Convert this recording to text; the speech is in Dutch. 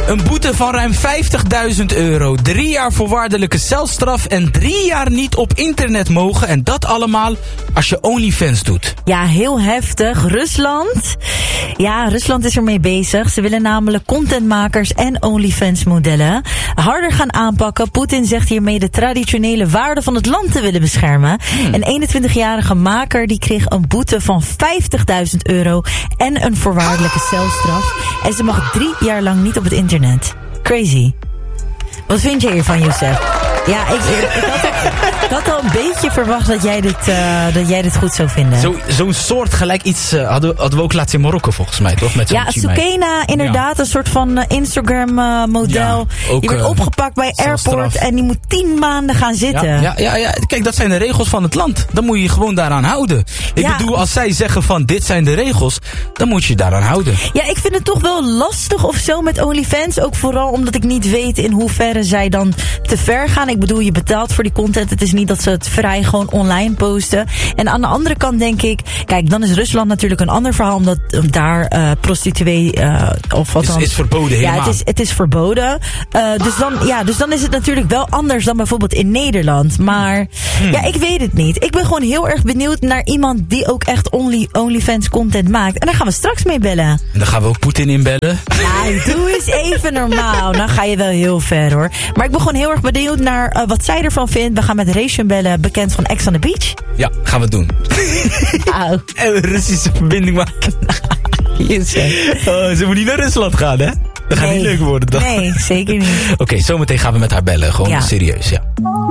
Een boete van ruim €50.000. 3 jaar voorwaardelijke celstraf en 3 jaar niet op internet mogen. En dat allemaal als je OnlyFans doet. Ja, heel heftig. Rusland. Ja, Rusland is ermee bezig. Ze willen namelijk contentmakers en OnlyFans modellen harder gaan aanpakken. Poetin zegt hiermee de traditionele waarden van het land te willen beschermen. Een 21-jarige maker die kreeg een boete van €50.000 en een voorwaardelijke celstraf. En ze mag 3 jaar lang niet op het internet. Crazy. Wat vind je hiervan, Youssef? Ja, ik had al een beetje verwacht dat jij dit goed zou vinden. Zo'n soort gelijk iets hadden we ook laatst in Marokko volgens mij, toch? Met zo'n Soukena, inderdaad. Ja. Een soort van Instagram model. Ja, ook, die werd opgepakt bij airport en die moet 10 maanden gaan zitten. Ja. Kijk, dat zijn de regels van het land. Dan moet je je gewoon daaraan houden. Ik bedoel, als zij zeggen van dit zijn de regels, dan moet je je daaraan houden. Ja, ik vind het toch wel lastig of zo met OnlyFans. Ook vooral omdat ik niet weet in hoeverre zij dan te ver gaan. Ik bedoel, je betaalt voor die content. Het is niet dat ze het vrij gewoon online posten. En aan de andere kant denk ik, kijk, dan is Rusland natuurlijk een ander verhaal, omdat daar prostituee of wat dan is verboden helemaal. Ja, het is verboden. Dus dan is het natuurlijk wel anders dan bijvoorbeeld in Nederland. Maar ja, ik weet het niet. Ik ben gewoon heel erg benieuwd naar iemand die ook echt OnlyFans content maakt. En daar gaan we straks mee bellen. En dan gaan we ook Poetin inbellen. Ja, doe eens even normaal. Dan ga je wel heel ver, hoor. Maar ik ben gewoon heel erg benieuwd naar wat zij ervan vindt. We gaan met Rachel bellen, bekend van Ex on the Beach. Ja, gaan we doen. Nou. En een Russische verbinding maken. Ze moet niet naar Rusland gaan, hè? Dat gaat niet leuk worden dan. Nee, zeker niet. Oké, zometeen gaan we met haar bellen. Gewoon serieus, ja.